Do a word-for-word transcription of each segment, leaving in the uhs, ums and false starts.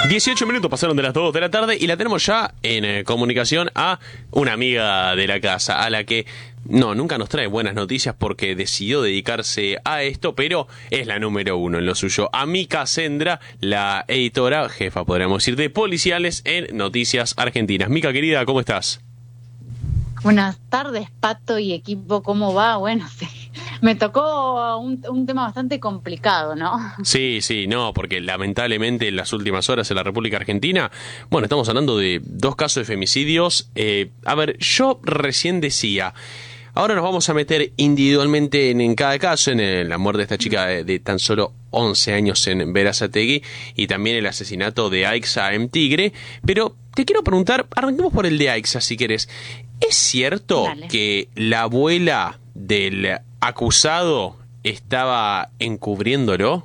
dieciocho minutos pasaron de las dos de la tarde y la tenemos ya en eh, comunicación a una amiga de la casa, a la que no, nunca nos trae buenas noticias porque decidió dedicarse a esto, pero es la número uno en lo suyo. A Mica Sendra, la editora, jefa, podríamos decir, de Policiales en Noticias Argentinas. Mica, querida, ¿cómo estás? Buenas tardes, Pato y equipo, ¿cómo va? Bueno, sí, me tocó un, un tema bastante complicado, ¿no? Sí, sí, no, porque lamentablemente en las últimas horas en la República Argentina, bueno, estamos hablando de dos casos de femicidios. Eh, a ver, yo recién decía, ahora nos vamos a meter individualmente en, en cada caso, en el, la muerte de esta chica de, de tan solo once años en Berazategui y también el asesinato de Aixa en Tigre, pero te quiero preguntar, arranquemos por el de Aixa si querés. ¿Es cierto Dale. que la abuela del acusado estaba encubriéndolo?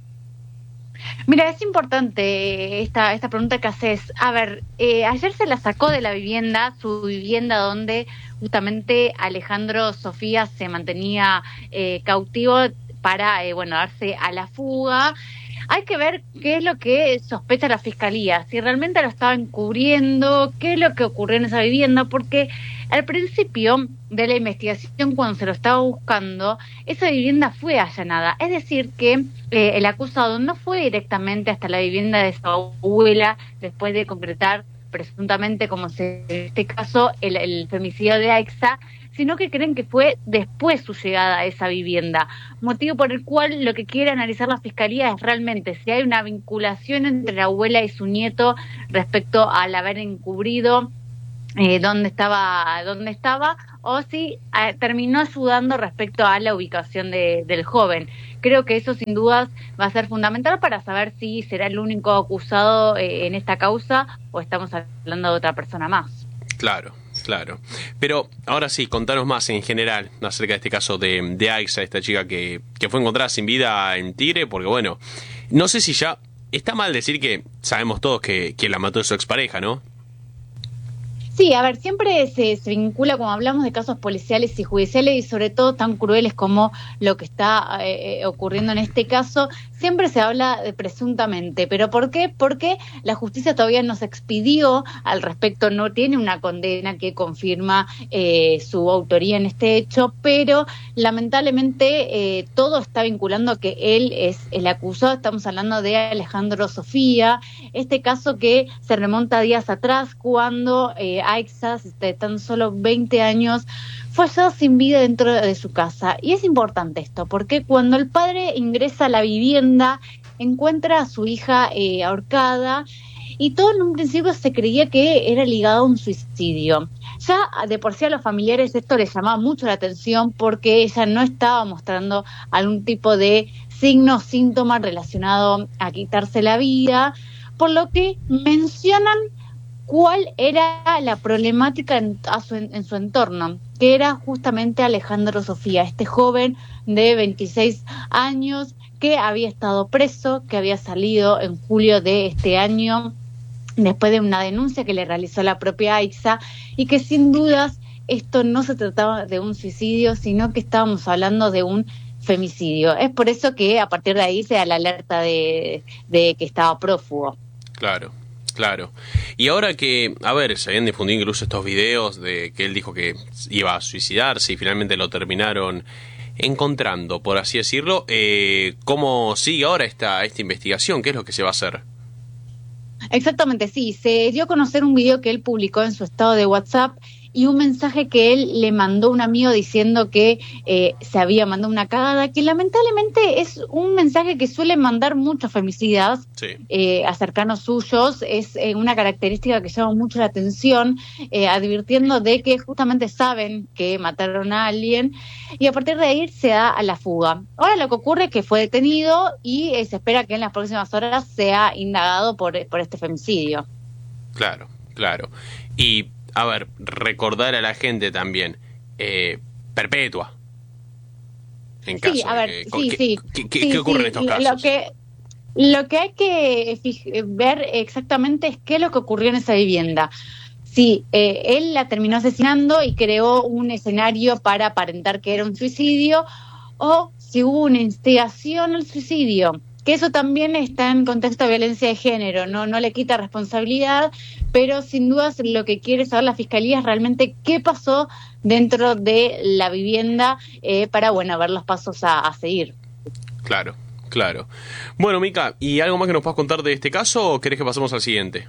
Mira, es importante esta, esta pregunta que haces. A ver, eh, ayer se la sacó de la vivienda, su vivienda donde justamente Alejandro Sofía se mantenía eh, cautivo para, eh, bueno, darse a la fuga. Hay que ver qué es lo que sospecha la fiscalía, si realmente lo estaba encubriendo, qué es lo que ocurrió en esa vivienda, porque al principio de la investigación, cuando se lo estaba buscando, esa vivienda fue allanada. Es decir, que eh, el acusado no fue directamente hasta la vivienda de su abuela después de concretar presuntamente, como se en este caso, el, el femicidio de Aixa, sino que creen que fue después su llegada a esa vivienda, motivo por el cual lo que quiere analizar la fiscalía es realmente si hay una vinculación entre la abuela y su nieto respecto al haber encubrido eh, dónde estaba, dónde estaba, o si eh, terminó ayudando respecto a la ubicación de, del joven. Creo que eso sin dudas va a ser fundamental para saber si será el único acusado eh, en esta causa o estamos hablando de otra persona más. Claro, claro. Pero ahora sí, contanos más en general acerca de este caso de, de Aixa, esta chica que, que fue encontrada sin vida en Tigre, porque bueno, no sé si ya está mal decir que sabemos todos que quien la mató es su expareja, ¿no? Sí, a ver, siempre se, se vincula, cuando hablamos de casos policiales y judiciales, y sobre todo tan crueles como lo que está eh, ocurriendo en este caso, siempre se habla de presuntamente. ¿Pero por qué? Porque la justicia todavía no se expidió al respecto, no tiene una condena que confirma eh, su autoría en este hecho, pero lamentablemente eh, todo está vinculando a que él es el acusado. Estamos hablando de Alejandro Sofía, este caso que se remonta días atrás cuando eh, Aixa, de tan solo veinte años, fue hallado sin vida dentro de su casa. Y es importante esto, porque cuando el padre ingresa a la vivienda, encuentra a su hija eh, ahorcada, y todo en un principio se creía que era ligado a un suicidio. Ya de por sí a los familiares esto les llamaba mucho la atención porque ella no estaba mostrando algún tipo de signo o síntoma relacionado a quitarse la vida, por lo que mencionan cuál era la problemática en, a su, en su entorno, que era justamente Alejandro Sofía, este joven de veintiséis años que había estado preso, que había salido en julio de este año, después de una denuncia que le realizó la propia Aixa, y que sin dudas esto no se trataba de un suicidio, sino que estábamos hablando de un femicidio. Es por eso que a partir de ahí se da la alerta de, de que estaba prófugo. Claro. Claro. Y ahora que, a ver, se habían difundido incluso estos videos de que él dijo que iba a suicidarse y finalmente lo terminaron encontrando, por así decirlo. Eh, ¿Cómo sigue ahora esta, esta investigación? ¿Qué es lo que se va a hacer? Exactamente, sí. Se dio a conocer un video que él publicó en su estado de WhatsApp y un mensaje que él le mandó a un amigo diciendo que eh, se había mandado una cagada, que lamentablemente es un mensaje que suelen mandar muchos femicidas Sí. eh, a cercanos suyos. Es eh, una característica que llama mucho la atención, eh, advirtiendo de que justamente saben que mataron a alguien y a partir de ahí se da a la fuga. Ahora lo que ocurre es que fue detenido y eh, se espera que en las próximas horas sea indagado por, por este femicidio. Claro, claro. Y a ver, recordar a la gente también, eh, perpetua. En caso sí, a ver, de que, sí, ¿qué, sí. qué, qué, sí, ¿qué ocurre sí. en estos Lo, casos? lo que lo que hay que fij- ver exactamente es qué es lo que ocurrió en esa vivienda. Sí, eh, él la terminó asesinando y creó un escenario para aparentar que era un suicidio, o si hubo una instigación al suicidio. que eso también está en contexto de violencia de género, no, no le quita responsabilidad, pero sin dudas lo que quiere saber la Fiscalía es realmente qué pasó dentro de la vivienda eh, para, bueno, ver los pasos a, a seguir. Claro, claro. Bueno, Mica, ¿y algo más que nos puedas contar de este caso o querés que pasemos al siguiente?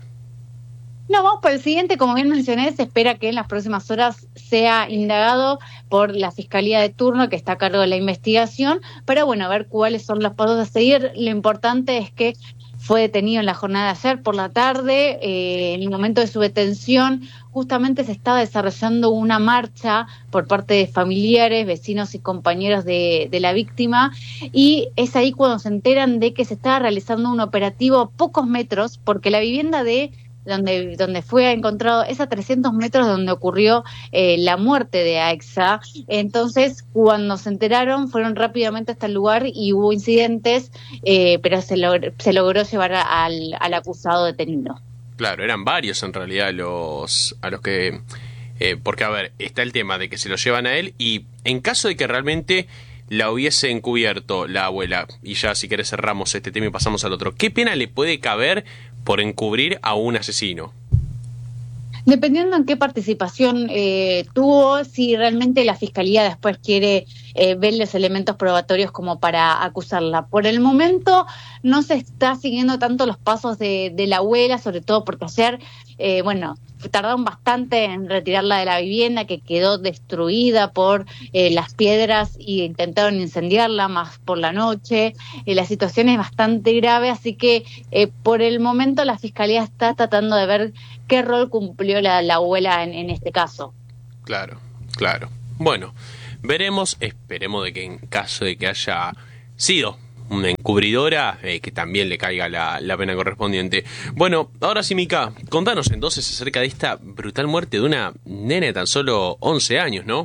No, vamos por el siguiente. Como bien mencioné, se espera que en las próximas horas sea indagado por la Fiscalía de turno que está a cargo de la investigación, pero bueno, a ver cuáles son los pasos a seguir. Lo importante es que fue detenido en la jornada de ayer por la tarde. Eh, en el momento de su detención justamente se estaba desarrollando una marcha por parte de familiares, vecinos y compañeros de, de la víctima, y es ahí cuando se enteran de que se estaba realizando un operativo a pocos metros, porque la vivienda de donde donde fue encontrado es a trescientos metros de donde ocurrió eh, la muerte de Aixa. Entonces, cuando se enteraron, fueron rápidamente hasta el lugar y hubo incidentes, eh, pero se, log- se logró llevar a- al, al acusado detenido. Claro, eran varios en realidad los a los que... Eh, porque, a ver, está el tema de que se lo llevan a él y en caso de que realmente la hubiese encubierto la abuela, y ya si querés cerramos este tema y pasamos al otro, ¿qué pena le puede caber por encubrir a un asesino? Dependiendo en qué participación eh, tuvo, si realmente la Fiscalía después quiere eh, ver los elementos probatorios como para acusarla. Por el momento no se está siguiendo tanto los pasos de, de la abuela, sobre todo porque ayer, eh, bueno, tardaron bastante en retirarla de la vivienda, que quedó destruida por eh, las piedras y intentaron incendiarla más por la noche. Eh, la situación es bastante grave, así que eh, por el momento la Fiscalía está tratando de ver qué rol cumplió la, la abuela en, en este caso. Claro, claro. Bueno, veremos, esperemos de que en caso de que haya sido una encubridora, eh, que también le caiga la, la pena correspondiente. Bueno, ahora sí, Mica, contanos entonces acerca de esta brutal muerte de una nena de tan solo once años, ¿no?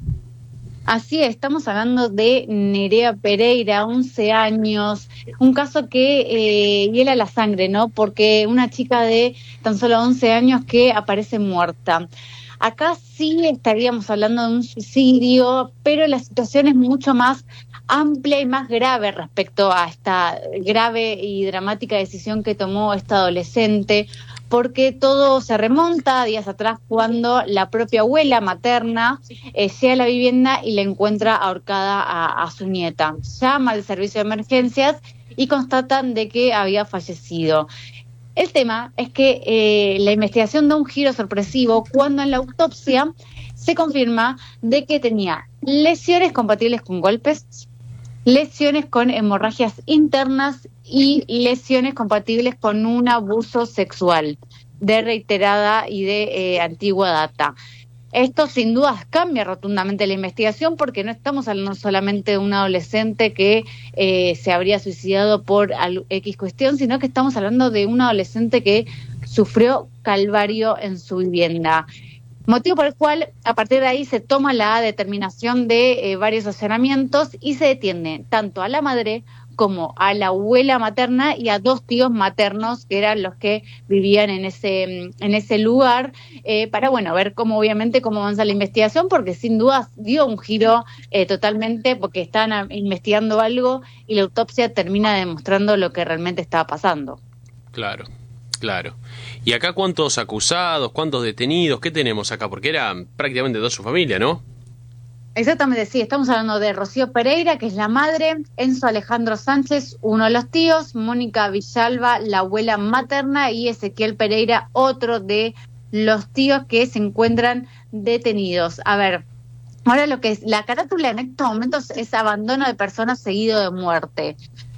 Así es, estamos hablando de Nerea Pereira, once años, un caso que eh, hiela la sangre, ¿no? Porque una chica de tan solo once años que aparece muerta. Acá sí estaríamos hablando de un suicidio, pero la situación es mucho más amplia y más grave respecto a esta grave y dramática decisión que tomó esta adolescente, porque todo se remonta a días atrás cuando la propia abuela materna eh, llega a la vivienda y la encuentra ahorcada a, a su nieta. Llama al servicio de emergencias y constatan de que había fallecido. El tema es que eh, la investigación da un giro sorpresivo cuando en la autopsia se confirma de que tenía lesiones compatibles con golpes, lesiones con hemorragias internas y lesiones compatibles con un abuso sexual de reiterada y de eh, antigua data. Esto sin dudas cambia rotundamente la investigación porque no estamos hablando solamente de un adolescente que eh, se habría suicidado por X cuestión, sino que estamos hablando de un adolescente que sufrió calvario en su vivienda. Motivo por el cual a partir de ahí se toma la determinación de eh, varios allanamientos y se detiene tanto a la madre como a la abuela materna y a dos tíos maternos que eran los que vivían en ese en ese lugar, eh, para bueno ver cómo obviamente cómo avanza la investigación, porque sin dudas dio un giro eh, totalmente, porque están a, investigando algo y la autopsia termina demostrando lo que realmente estaba pasando. Claro, claro. ¿Y acá cuántos acusados, cuántos detenidos? ¿Qué tenemos acá? Porque eran prácticamente toda su familia, ¿no? Exactamente, sí, estamos hablando de Rocío Pereira, que es la madre, Enzo Alejandro Sánchez, uno de los tíos, Mónica Villalba, la abuela materna, y Ezequiel Pereira, otro de los tíos que se encuentran detenidos. A ver, ahora lo que es la carátula en estos momentos es abandono de personas seguido de muerte.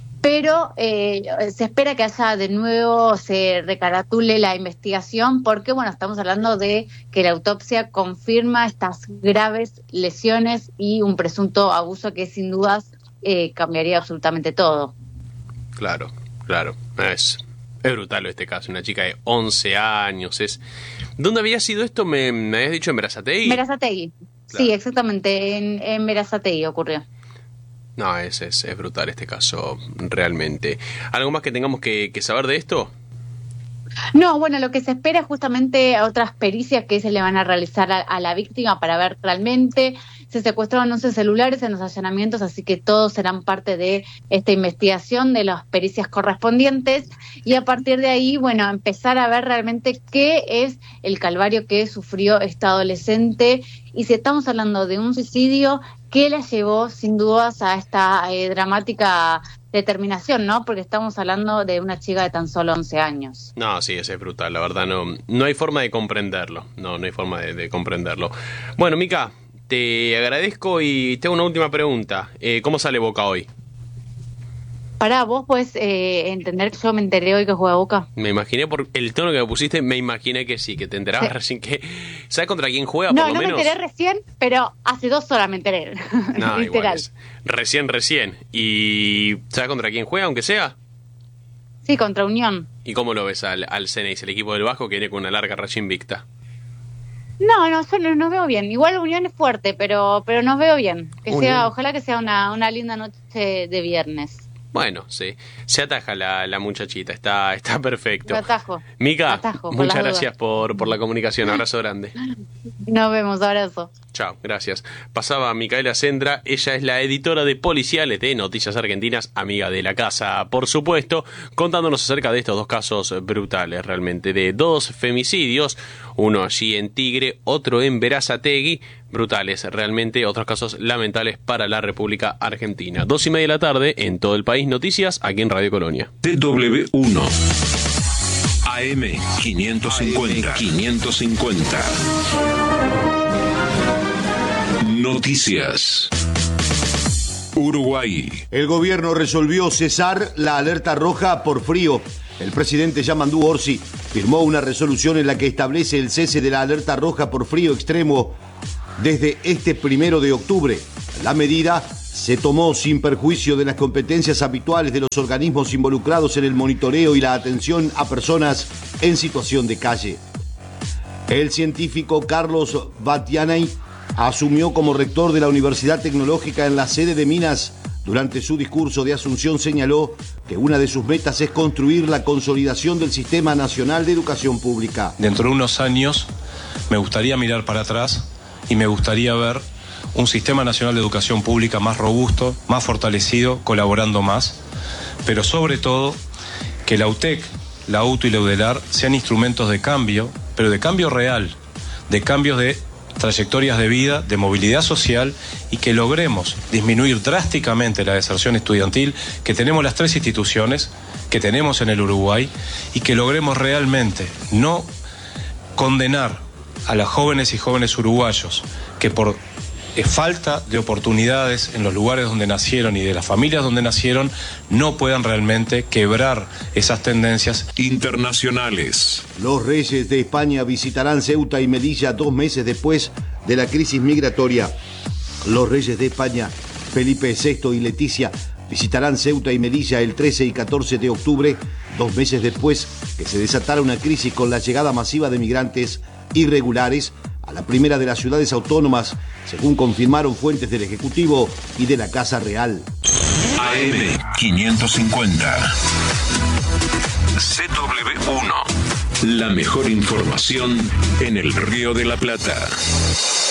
Pero eh, se espera que haya de nuevo, se recaratule la investigación, porque bueno, estamos hablando de que la autopsia confirma estas graves lesiones y un presunto abuso que sin dudas eh, cambiaría absolutamente todo. Claro, claro. Es, es brutal este caso. Una chica de once años. Es... ¿Dónde había sido esto? ¿Me, me habías dicho en Berazategui? Berazategui, Claro. sí, exactamente, en, en Berazategui ocurrió. No, es, es, es brutal este caso, realmente. ¿Algo más que tengamos que, que saber de esto? No, bueno, lo que se espera es justamente otras pericias que se le van a realizar a, a la víctima para ver realmente se secuestraron once celulares en los allanamientos, así que todos serán parte de esta investigación de las pericias correspondientes y a partir de ahí, bueno, empezar a ver realmente qué es el calvario que sufrió esta adolescente y si estamos hablando de un suicidio, qué la llevó sin dudas a esta eh, dramática determinación, ¿no? Porque estamos hablando de una chica de tan solo once años. No, sí, ese es brutal, la verdad no, no hay forma de comprenderlo, no, no hay forma de, de comprenderlo. Bueno, Mica, te agradezco y tengo una última pregunta. Eh, ¿Cómo sale Boca hoy? Pará, vos podés eh, entender que yo me enteré hoy que juega Boca. Me imaginé por el tono que me pusiste, me imaginé que sí, que te enterabas sí. recién que... ¿Sabes contra quién juega, no, por lo no menos? No, me enteré recién, pero hace dos horas me enteré. No, literal. Igual es. Recién, recién. ¿Y sabes contra quién juega, aunque sea? Sí, contra Unión. ¿Y cómo lo ves al, al Ceneice, el equipo del Vasco que viene con una larga racha invicta? No, no, yo no, no veo bien. Igual Unión es fuerte, pero pero no veo bien. Que Unión. sea, ojalá que sea una, una linda noche de viernes. Bueno, sí. Se ataja la, la muchachita, está, está perfecto. Lo atajo. Mica, atajo, muchas gracias por, por la comunicación. Abrazo grande. Nos vemos, abrazo. Chao, gracias. Pasaba Micaela Sendra, ella es la editora de Policiales de Noticias Argentinas, amiga de la casa, por supuesto, contándonos acerca de estos dos casos brutales realmente, de dos femicidios, uno allí en Tigre, otro en Berazategui, brutales realmente, otros casos lamentables para la República Argentina. Dos y media de la tarde, en todo el país, noticias aquí en Radio Colonia. T W uno A M quinientos cincuenta. quinientos cincuenta. Noticias. Uruguay. El gobierno resolvió cesar la alerta roja por frío. El presidente Yamandú Orsi firmó una resolución en la que establece el cese de la alerta roja por frío extremo desde este primero de octubre. La medida se tomó sin perjuicio de las competencias habituales de los organismos involucrados en el monitoreo y la atención a personas en situación de calle. El científico Carlos Batianay asumió como rector de la Universidad Tecnológica en la sede de Minas. Durante su discurso de asunción señaló que una de sus metas es construir la consolidación del Sistema Nacional de Educación Pública. Dentro de unos años me gustaría mirar para atrás y me gustaría ver un Sistema Nacional de Educación Pública más robusto, más fortalecido, colaborando más, pero sobre todo que la U T E C, la U T U y la UDELAR sean instrumentos de cambio, pero de cambio real, de cambios de trayectorias de vida, de movilidad social y que logremos disminuir drásticamente la deserción estudiantil que tenemos las tres instituciones, que tenemos en el Uruguay y que logremos realmente no condenar a las jóvenes y jóvenes uruguayos que por falta de oportunidades en los lugares donde nacieron y de las familias donde nacieron no puedan realmente quebrar esas tendencias internacionales. Los reyes de España visitarán Ceuta y Melilla dos meses después de la crisis migratoria. Los reyes de España, Felipe sexto y Leticia, visitarán Ceuta y Melilla el trece y catorce de octubre, dos meses después que se desatara una crisis con la llegada masiva de migrantes irregulares a la primera de las ciudades autónomas, según confirmaron fuentes del Ejecutivo y de la Casa Real. A M quinientos cincuenta. C W uno. La mejor información en el Río de la Plata.